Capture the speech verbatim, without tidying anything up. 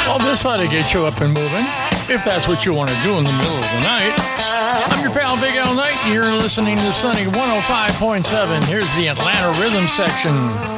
Well, this ought to get you up and moving, if that's what you want to do in the middle of the night. I'm your pal, Big Al Knight, and you're listening to Sunny one oh five point seven. Here's the Atlanta Rhythm section.